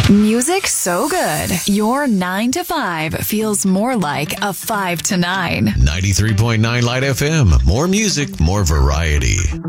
Music so good. Your 9 to 5 feels more like a 5 to 9. 93.9 Light FM. More music, more variety.